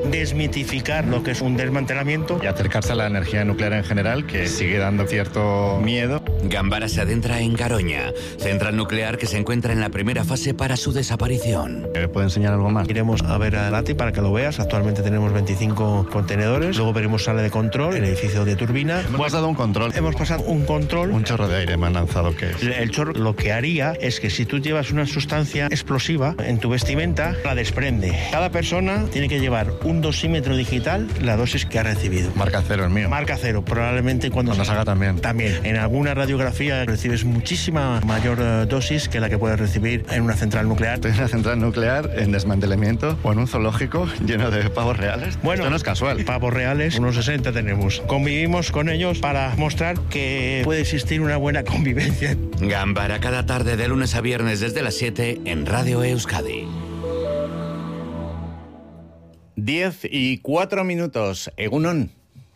desmitificar lo que es un desmantelamiento y acercarse a la energía nuclear en general, que sigue dando cierto miedo. Gambara se adentra en Garoña, central nuclear que se encuentra en la primera fase para su desaparición. ¿Me puede enseñar algo más? Iremos a ver a Lati para que lo veas. Actualmente tenemos 25 contenedores. Luego veremos sala de control, el edificio de turbina. Hemos dado un control. Hemos pasado un control. Un chorro de aire me han lanzado, ¿qué es? El chorro lo que haría es que si tú llevas una sustancia explosiva en tu vestimenta, la desprende. Cada persona tiene que llevar un dosímetro digital, la dosis que ha recibido. Marca cero el mío. Marca cero. Probablemente cuando nos haga también. También. En alguna radiografía recibes muchísima mayor dosis que la que puedes recibir en una central nuclear. Estoy en una central nuclear en desmantelamiento o en un zoológico lleno de pavos reales. Bueno, esto no es casual. Pavos reales, unos 60 tenemos. Convivimos con ellos para mostrar que puede existir una buena convivencia. Gambara cada tarde de lunes a viernes desde las 7 en Radio Euskadi. 10:04. Egunon.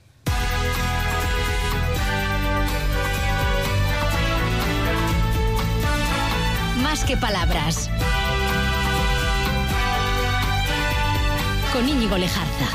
Más que palabras. Con Íñigo Lejarza.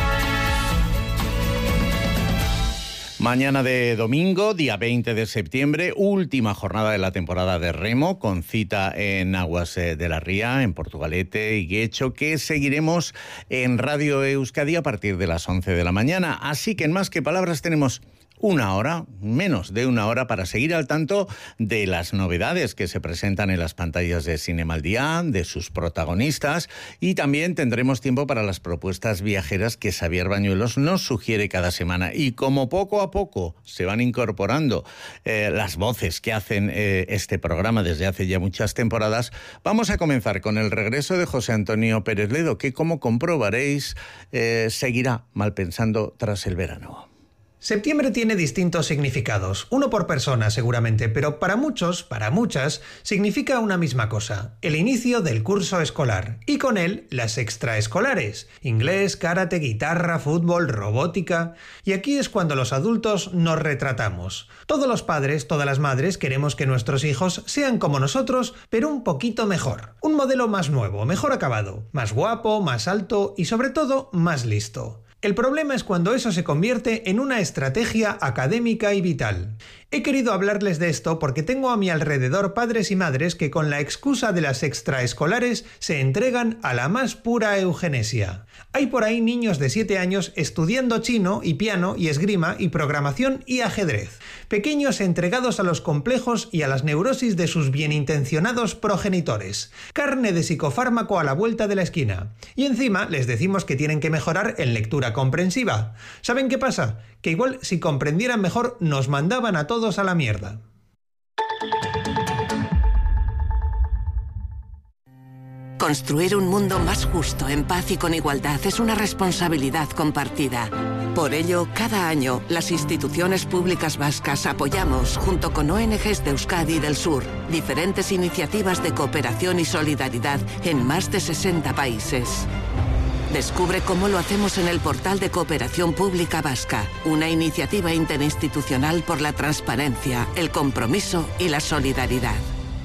Mañana de domingo, día 20 de septiembre, última jornada de la temporada de remo, con cita en Aguas de la Ría, en Portugalete y Guecho, que seguiremos en Radio Euskadi a partir de las 11 de la mañana. Así que en Más que Palabras tenemos una hora, menos de una hora, para seguir al tanto de las novedades que se presentan en las pantallas de Cinema al Día, de sus protagonistas, y también tendremos tiempo para las propuestas viajeras que Xavier Bañuelos nos sugiere cada semana. Y como poco a poco se van incorporando las voces que hacen este programa desde hace ya muchas temporadas, vamos a comenzar con el regreso de José Antonio Pérez Ledo, que, como comprobaréis, seguirá malpensando tras el verano. Septiembre tiene distintos significados, uno por persona seguramente, pero para muchos, para muchas, significa una misma cosa: el inicio del curso escolar, y con él las extraescolares: inglés, karate, guitarra, fútbol, robótica. Y aquí es cuando los adultos nos retratamos. Todos los padres, todas las madres queremos que nuestros hijos sean como nosotros, pero un poquito mejor. Un modelo más nuevo, mejor acabado, más guapo, más alto y sobre todo más listo. El problema es cuando eso se convierte en una estrategia académica y vital. He querido hablarles de esto porque tengo a mi alrededor padres y madres que, con la excusa de las extraescolares, se entregan a la más pura eugenesia. Hay por ahí niños de 7 años estudiando chino y piano y esgrima y programación y ajedrez. Pequeños entregados a los complejos y a las neurosis de sus bienintencionados progenitores. Carne de psicofármaco a la vuelta de la esquina. Y encima les decimos que tienen que mejorar en lectura comprensiva. ¿Saben qué pasa? Que igual, si comprendieran mejor, nos mandaban a todos a la mierda. Construir un mundo más justo, en paz y con igualdad es una responsabilidad compartida. Por ello, cada año, las instituciones públicas vascas apoyamos, junto con ONGs de Euskadi y del Sur, diferentes iniciativas de cooperación y solidaridad en más de 60 países. Descubre cómo lo hacemos en el portal de Cooperación Pública Vasca, una iniciativa interinstitucional por la transparencia, el compromiso y la solidaridad.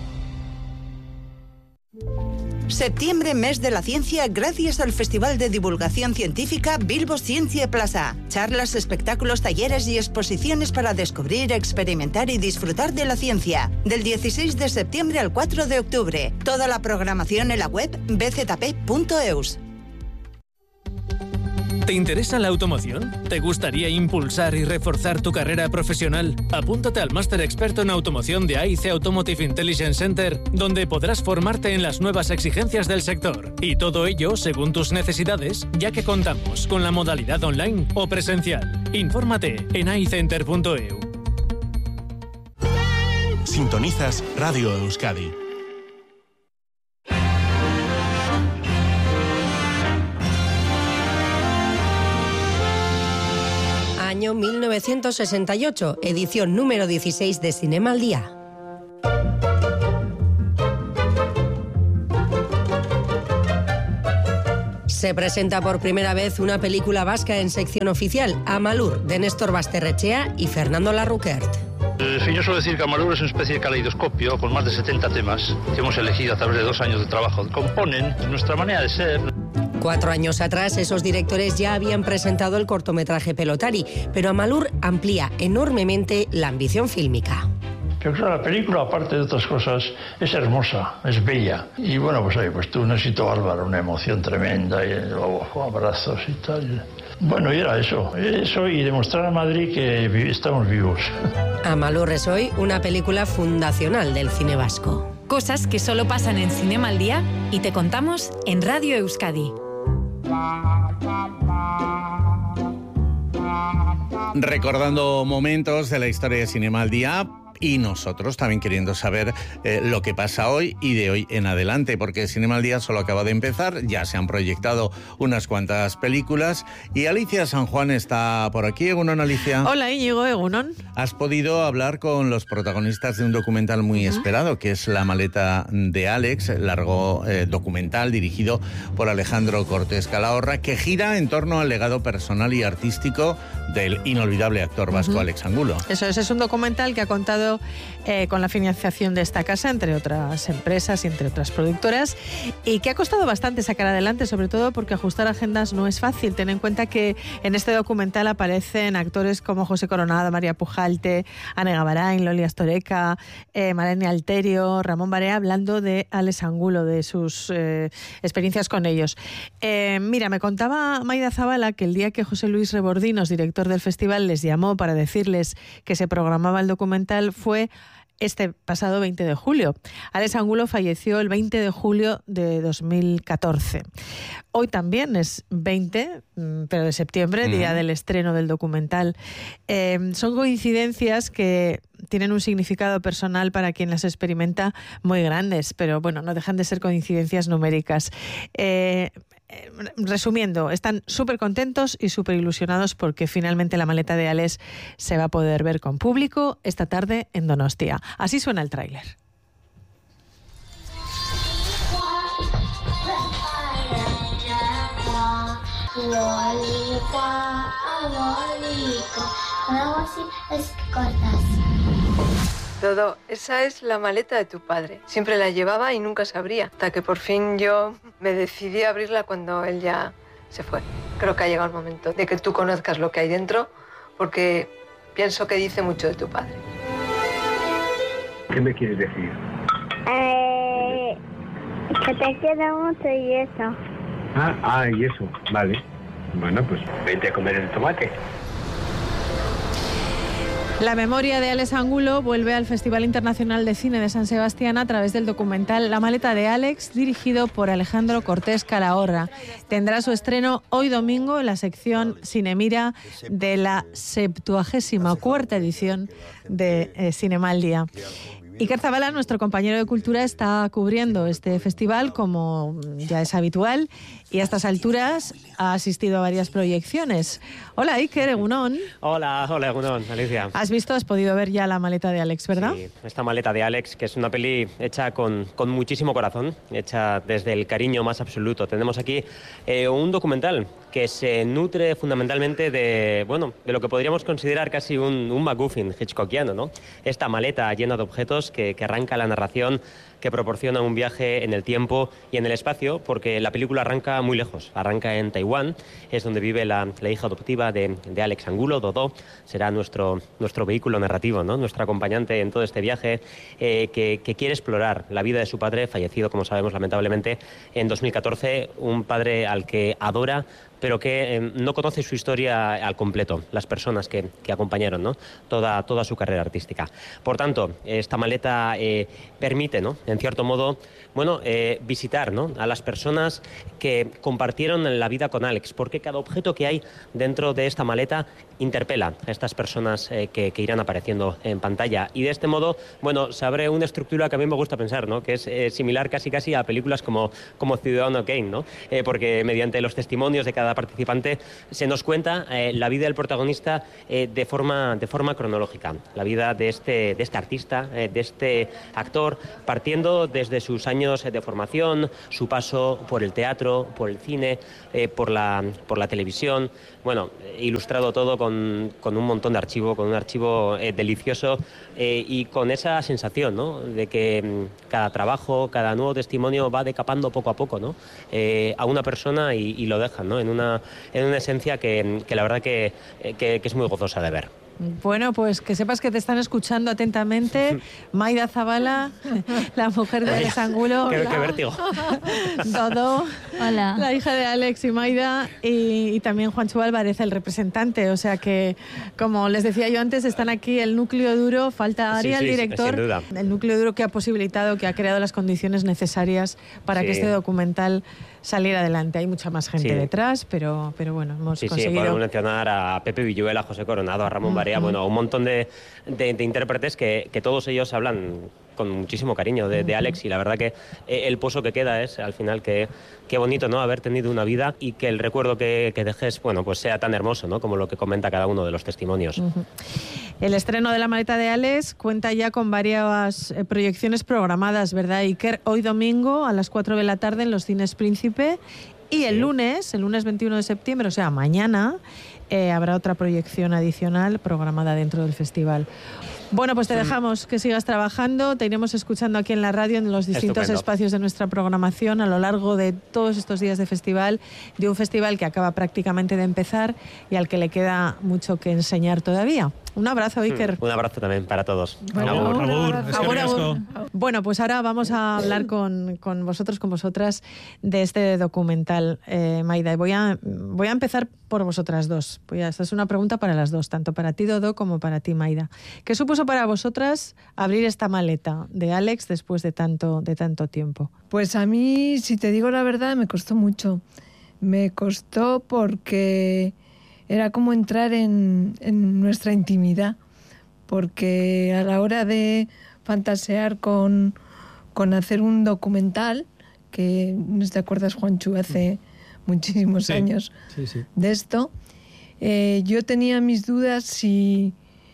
Septiembre, mes de la ciencia, gracias al Festival de Divulgación Científica Bilbo Ciencia Plaza. Charlas, espectáculos, talleres y exposiciones para descubrir, experimentar y disfrutar de la ciencia. Del 16 de septiembre al 4 de octubre. Toda la programación en la web bzp.eus. ¿Te interesa la automoción? ¿Te gustaría impulsar y reforzar tu carrera profesional? Apúntate al máster experto en automoción de AIC Automotive Intelligence Center, donde podrás formarte en las nuevas exigencias del sector. Y todo ello según tus necesidades, ya que contamos con la modalidad online o presencial. Infórmate en aicenter.eu. Sintonizas Radio Euskadi. Año 1968, edición número 16 de Cinema al Día. Se presenta por primera vez una película vasca en sección oficial, Amalur, de Néstor Basterrechea y Fernando Larroquert. Yo suelo decir que Amalur es una especie de caleidoscopio con más de 70 temas que hemos elegido a través de 2 años de trabajo. Componen nuestra manera de ser. 4 años atrás, esos directores ya habían presentado el cortometraje Pelotari, pero Amalur amplía enormemente la ambición fílmica. Pero claro, la película, aparte de otras cosas, es hermosa, es bella. Y bueno, pues ahí, pues tuvo un éxito bárbaro, una emoción tremenda, y abrazos y tal. Bueno, y era eso y demostrar a Madrid que estamos vivos. Amalur es hoy una película fundacional del cine vasco. Cosas que solo pasan en Cinema al Día y te contamos en Radio Euskadi. Recordando momentos de la historia de Cinema al Día, y nosotros también queriendo saber lo que pasa hoy y de hoy en adelante, porque Cinema al Día solo acaba de empezar, ya se han proyectado unas cuantas películas y Alicia San Juan está por aquí. Egunon, Alicia. Hola, Íñigo, egunon. Has podido hablar con los protagonistas de un documental muy esperado, que es La maleta de Alex, largo documental dirigido por Alejandro Cortés Calahorra, que gira en torno al legado personal y artístico del inolvidable actor vasco Alex Angulo. Eso es un documental que ha contado con la financiación de esta casa, entre otras empresas y entre otras productoras, y que ha costado bastante sacar adelante, sobre todo porque ajustar agendas no es fácil. Ten en cuenta que en este documental aparecen actores como José Coronado, María Pujalte, Ane Gavarain, Loli Astoreca, Malene Alterio, Ramón Barea, hablando de Alex Angulo, de sus experiencias con ellos. Mira, me contaba Maida Zabala que el día que José Luis Rebordinos, director del festival, les llamó para decirles que se programaba el documental fue este pasado 20 de julio. Alex Angulo falleció el 20 de julio de 2014. Hoy también es 20, pero de septiembre, día del estreno del documental. Son coincidencias que tienen un significado personal para quien las experimenta muy grandes, pero bueno, no dejan de ser coincidencias numéricas. Resumiendo, están súper contentos y súper ilusionados porque finalmente La maleta de Alex se va a poder ver con público esta tarde en Donostia. Así suena el tráiler. Dodo, esa es la maleta de tu padre. Siempre la llevaba y nunca se abría. Hasta que por fin yo me decidí a abrirla cuando él ya se fue. Creo que ha llegado el momento de que tú conozcas lo que hay dentro, porque pienso que dice mucho de tu padre. ¿Qué me quieres decir? Que te quiero mucho y eso. Y eso, vale. Bueno, pues vete a comer el tomate. La memoria de Alex Angulo vuelve al Festival Internacional de Cine de San Sebastián a través del documental La maleta de Alex, dirigido por Alejandro Cortés Calahorra. Tendrá su estreno hoy domingo en la sección Cinemira de la 74ª edición de Cinema al Día. Iker Zabala, nuestro compañero de Cultura, está cubriendo este festival como ya es habitual y a estas alturas ha asistido a varias proyecciones. Hola Iker, egunon. Hola egunon, Alicia. Has podido ver ya La maleta de Alex, ¿verdad? Sí, esta maleta de Alex, que es una peli hecha con muchísimo corazón, hecha desde el cariño más absoluto. Tenemos aquí un documental que se nutre fundamentalmente de lo que podríamos considerar casi un MacGuffin hitchcockiano, ¿no? Esta maleta llena de objetos que arranca la narración, que proporciona un viaje en el tiempo y en el espacio, porque la película arranca muy lejos, arranca en Taiwán, es donde vive la hija adoptiva de Alex Angulo, Dodo. Será nuestro vehículo narrativo, ¿no? Nuestro acompañante en todo este viaje, que quiere explorar la vida de su padre, fallecido, como sabemos, lamentablemente, en 2014, un padre al que adora, pero que no conoce su historia al completo, las personas que acompañaron, ¿no? Toda su carrera artística. Por tanto, esta maleta permite, ¿no?, en cierto modo, visitar, ¿no?, a las personas que compartieron la vida con Alex, porque cada objeto que hay dentro de esta maleta interpela a estas personas que irán apareciendo en pantalla. Y de este modo, se abre una estructura que a mí me gusta pensar, ¿no?, que es similar casi a películas como Ciudadano Kane, ¿no? Porque mediante los testimonios de cada participante se nos cuenta la vida del protagonista de forma cronológica, la vida de este artista, de este actor, partiendo recorriendo desde sus años de formación, su paso por el teatro, por el cine, por la televisión. Bueno, ilustrado todo con un montón de archivo, con un archivo delicioso y con esa sensación, ¿no?, de que cada trabajo, cada nuevo testimonio va decapando poco a poco, ¿no?, a una persona y lo dejan, ¿no?, en una esencia que la verdad que es muy gozosa de ver. Bueno, pues que sepas que te están escuchando atentamente Maida Zabala, la mujer de Alex Angulo. ¡Qué vértigo! Dodó, hola, la hija de Alex y Maida, y también Juancho Álvarez, el representante. O sea que, como les decía yo antes, están aquí el núcleo duro, falta Ari, el director, sin duda. El núcleo duro que ha posibilitado, que ha creado las condiciones necesarias para que este documental saliera adelante. Hay mucha más gente detrás, pero bueno, hemos conseguido... Sí, podemos mencionar a Pepe Villuela, a José Coronado, a Ramón Barea, bueno, un montón de intérpretes que todos ellos hablan con muchísimo cariño de Alex, y la verdad que el pozo que queda es, al final, que qué bonito, ¿no?, haber tenido una vida y que el recuerdo que dejes, bueno, pues sea tan hermoso, ¿no?, como lo que comenta cada uno de los testimonios. El estreno de La maleta de Alex cuenta ya con varias proyecciones programadas, ¿verdad, Iker? Hoy domingo a las 4 de la tarde en los Cines Príncipe, y el lunes 21 de septiembre, o sea, mañana, habrá otra proyección adicional programada dentro del festival. Bueno, pues te dejamos que sigas trabajando, te iremos escuchando aquí en la radio en los distintos espacios de nuestra programación a lo largo de todos estos días de festival, de un festival que acaba prácticamente de empezar y al que le queda mucho que enseñar todavía. Un abrazo, Iker. Un abrazo también para todos. Agur. Bueno, pues ahora vamos a hablar con vosotros, con vosotras, de este documental, Maida. Voy a empezar por vosotras dos. Esta es una pregunta para las dos, tanto para ti, Dodó, como para ti, Maida. ¿Qué supuso para vosotras abrir esta maleta de Alex después de tanto tiempo? Pues a mí, si te digo la verdad, me costó mucho. Me costó porque era como entrar en nuestra intimidad, porque a la hora de fantasear con hacer un documental, que no te acuerdas, Juanchu, hace muchísimos años de esto, yo tenía mis dudas si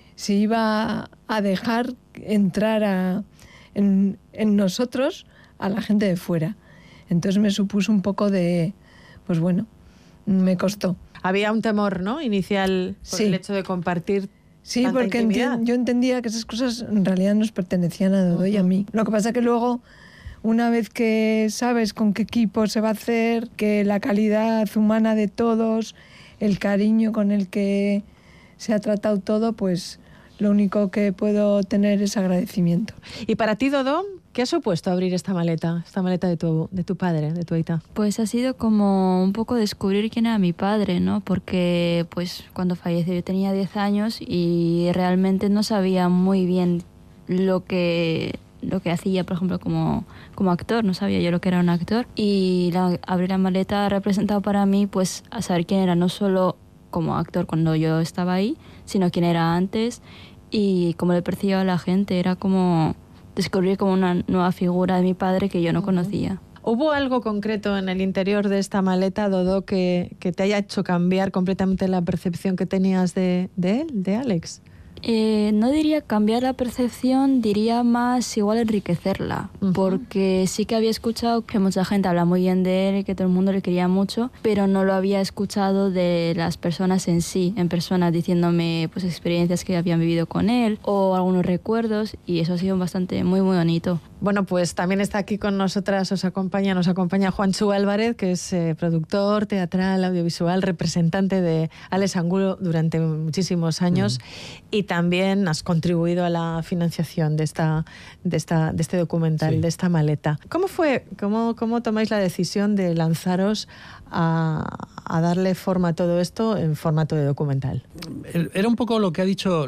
iba a dejar entrar en nosotros a la gente de fuera. Entonces me supuso un poco de, pues bueno, me costó. Había un temor, ¿no?, inicial por el hecho de compartir. Sí, porque yo entendía que esas cosas en realidad nos pertenecían a Dodó y a mí. Lo que pasa que luego, una vez que sabes con qué equipo se va a hacer, que la calidad humana de todos, el cariño con el que se ha tratado todo, pues lo único que puedo tener es agradecimiento. ¿Y para ti, Dodó, qué ha supuesto abrir esta maleta de tu padre, de tu aita? Pues ha sido como un poco descubrir quién era mi padre, ¿no? Porque pues cuando falleció yo tenía 10 años y realmente no sabía muy bien lo que hacía, por ejemplo, como actor. No sabía yo lo que era un actor. Y abrir la maleta ha representado para mí pues a saber quién era, no solo como actor cuando yo estaba ahí, sino quién era antes y cómo le percibía a la gente. Era como descubrir como una nueva figura de mi padre que yo no conocía. ¿Hubo algo concreto en el interior de esta maleta, Dodó, que te haya hecho cambiar completamente la percepción que tenías de él, de Alex? No diría cambiar la percepción, diría más igual enriquecerla, porque sí que había escuchado que mucha gente habla muy bien de él y que todo el mundo le quería mucho, pero no lo había escuchado de las personas en sí, en persona, diciéndome pues experiencias que habían vivido con él o algunos recuerdos, y eso ha sido bastante muy bonito. Bueno, pues también está aquí con nosotras, nos acompaña Juanchu Álvarez, que es productor teatral, audiovisual, representante de Alex Angulo durante muchísimos años, y también has contribuido a la financiación de este documental, de esta maleta. ¿Cómo fue? ¿Cómo tomáis la decisión de lanzaros a darle forma a todo esto en formato de documental? Era un poco lo que ha dicho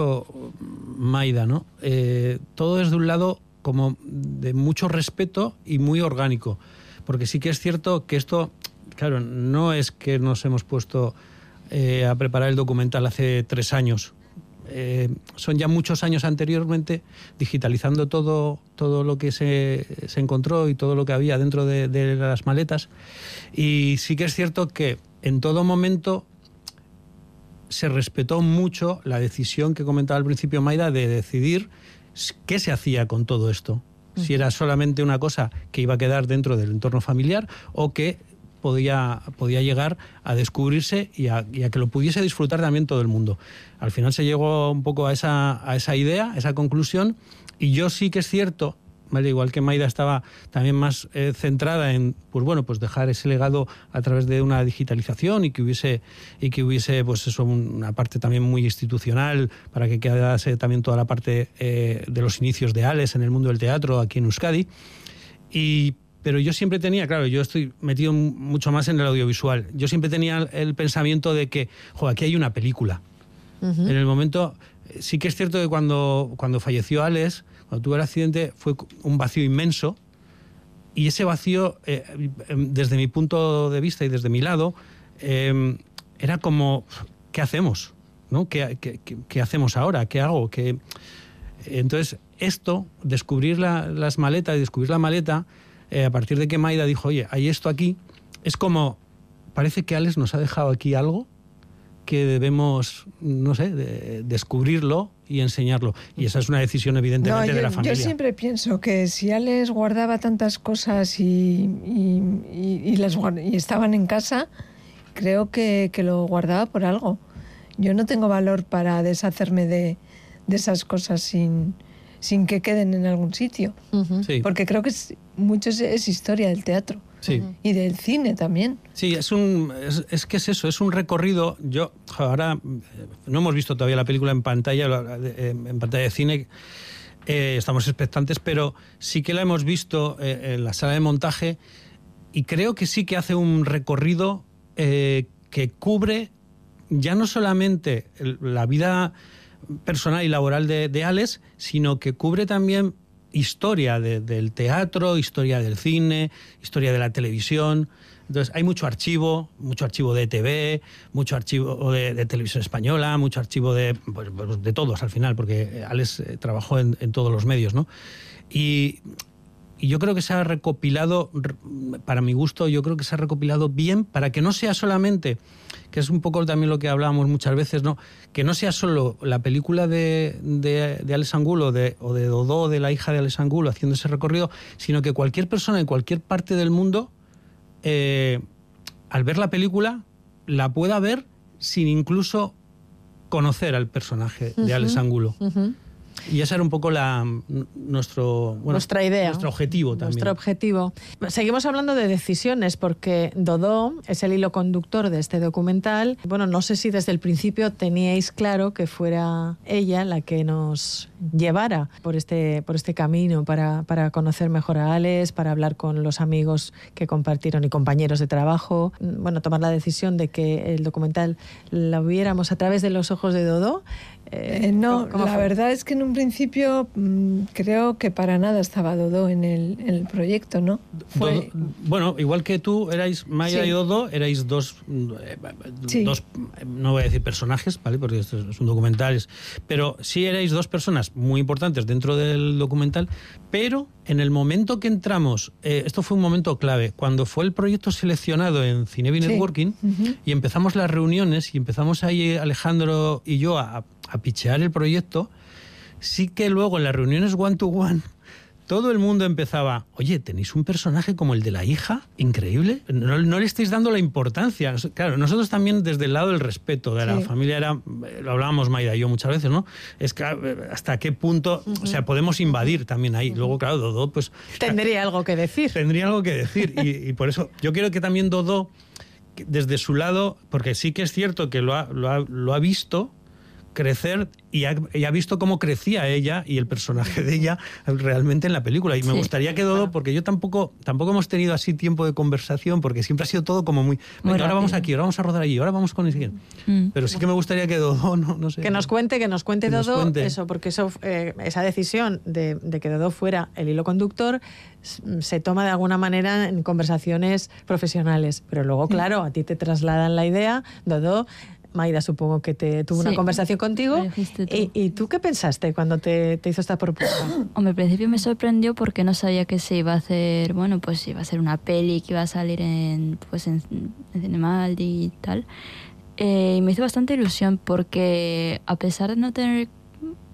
Maida, ¿no? Todo es de un lado como de mucho respeto y muy orgánico, porque sí que es cierto que esto, claro, no es que nos hemos puesto a preparar el documental hace 3 años. Son ya muchos años anteriormente digitalizando todo lo que se encontró y todo lo que había dentro de las maletas, y sí que es cierto que en todo momento se respetó mucho la decisión que comentaba al principio Maida de decidir qué se hacía con todo esto. si era solamente una cosa que iba a quedar dentro del entorno familiar o que podía llegar a descubrirse y a que lo pudiese disfrutar también todo el mundo. Al final se llegó un poco a esa idea, a esa conclusión, y yo sí que es cierto, ¿vale? Igual que Maida estaba también más centrada en pues dejar ese legado a través de una digitalización y que hubiese pues eso, una parte también muy institucional para que quedase también toda la parte de los inicios de Ales en el mundo del teatro aquí en Euskadi. Pero yo siempre tenía, claro, yo estoy metido mucho más en el audiovisual, yo siempre tenía el pensamiento de que, aquí hay una película. En el momento, sí que es cierto que cuando falleció Ales, cuando tuvo el accidente, fue un vacío inmenso, y ese vacío, desde mi punto de vista y desde mi lado, era como, ¿qué hacemos? ¿No? ¿Qué hacemos ahora? ¿Qué hago? Entonces, descubrir las maletas y descubrir la maleta, a partir de que Maida dijo, oye, hay esto aquí, es como, parece que Ales nos ha dejado aquí algo que debemos, no sé, descubrirlo y enseñarlo. Y esa es una decisión evidentemente de la familia. Yo siempre pienso que si Ales guardaba tantas cosas y estaban en casa, creo que lo guardaba por algo. Yo no tengo valor para deshacerme de esas cosas sin que queden en algún sitio. Sí. Porque creo que mucho es historia del teatro. Sí. Y del cine también. Sí, es un recorrido. Ahora no hemos visto todavía la película en pantalla de cine, estamos expectantes, pero sí que la hemos visto en la sala de montaje, y creo que sí que hace un recorrido que cubre ya no solamente la vida personal y laboral de Ales, sino que cubre también historia del teatro, historia del cine, historia de la televisión. Entonces hay mucho archivo de ETV, mucho archivo de Televisión Española, mucho archivo de todos al final, porque Ales trabajó en todos los medios, ¿no? Y yo creo que se ha recopilado, para mi gusto, yo creo que se ha recopilado bien, para que no sea solamente, que es un poco también lo que hablábamos muchas veces, ¿no? Que no sea solo la película de Ales Angulo o de Dodó, de la hija de Ales Angulo, haciendo ese recorrido, sino que cualquier persona en cualquier parte del mundo, al ver la película, la pueda ver sin incluso conocer al personaje de Ales Angulo. Y ese era un poco nuestra idea, nuestro objetivo también. Nuestro objetivo. Seguimos hablando de decisiones, porque Dodó es el hilo conductor de este documental. Bueno, no sé si desde el principio teníais claro que fuera ella la que nos llevara por este camino para conocer mejor a Ales, para hablar con los amigos que compartieron y compañeros de trabajo. Bueno, tomar la decisión de que el documental lo viéramos a través de los ojos de Dodó. No, la verdad es que en un principio creo que para nada estaba Dodó en el proyecto, ¿no? Bueno, igual que tú, erais Maida y Dodó, erais dos, no voy a decir personajes, ¿vale? Porque esto es un documental, pero sí erais dos personas muy importantes dentro del documental, pero en el momento que entramos, esto fue un momento clave, cuando fue el proyecto seleccionado en Cinebi Networking, y empezamos las reuniones y empezamos ahí Alejandro y yo a pichear el proyecto, sí que luego en las reuniones one to one todo el mundo empezaba, oye, ¿tenéis un personaje como el de la hija? Increíble. No le estáis dando la importancia. Claro, nosotros también desde el lado del respeto de la familia, lo hablábamos Maida y yo muchas veces, ¿no? Es que hasta qué punto, o sea, podemos invadir también ahí. Luego, claro, Dodó, pues... Tendría algo que decir. Tendría algo que decir. Y por eso yo quiero que también Dodó, desde su lado, porque sí que es cierto que lo ha visto crecer y ha visto cómo crecía ella y el personaje de ella realmente en la película. Y me gustaría que Dodó, porque yo tampoco hemos tenido así tiempo de conversación, porque siempre ha sido todo como muy ahora vamos aquí, ahora vamos a rodar allí, ahora vamos con el siguiente. Pero sí que me gustaría que Dodó, no sé. Que nos cuente Dodó eso, porque esa decisión de que Dodó fuera el hilo conductor se toma de alguna manera en conversaciones profesionales. Pero luego, claro, a ti te trasladan la idea, Dodó. Maida, supongo que tuvo una conversación contigo. ¿Y tú qué pensaste cuando te hizo esta propuesta? Hombre, al principio me sorprendió porque no sabía que se iba a hacer, pues iba a ser una peli que iba a salir en Cinemaldi y tal. Y me hizo bastante ilusión porque a pesar de no tener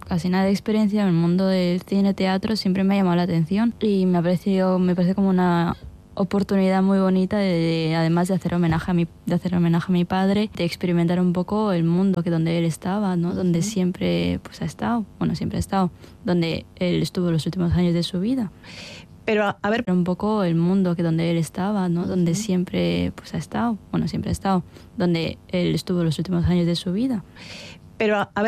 casi nada de experiencia en el mundo del cine, teatro, siempre me ha llamado la atención y me parece como una oportunidad muy bonita además de hacer homenaje a mi padre, de experimentar un poco el mundo que donde él estaba, ¿no? Donde siempre ha estado, donde él estuvo los últimos años de su vida. Pero a ver, un poco el mundo que donde él estaba, ¿no? Donde siempre ha estado, donde él estuvo los últimos años de su vida. Pero a ver,